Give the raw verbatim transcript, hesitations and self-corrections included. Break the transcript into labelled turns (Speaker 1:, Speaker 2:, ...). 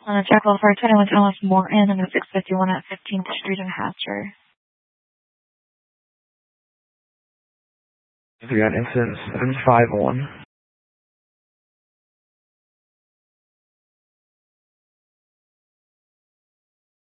Speaker 1: On the Jekyll for twenty-one Thomas Morton and the six fifty-one at fifteenth Street in Hatcher.
Speaker 2: We got incident seven five one.